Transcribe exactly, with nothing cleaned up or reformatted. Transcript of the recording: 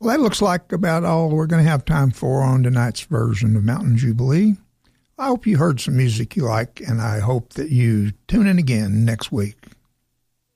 Well, that looks like about all we're going to have time for on tonight's version of Mountain Jubilee. I hope you heard some music you like, and I hope that you tune in again next week.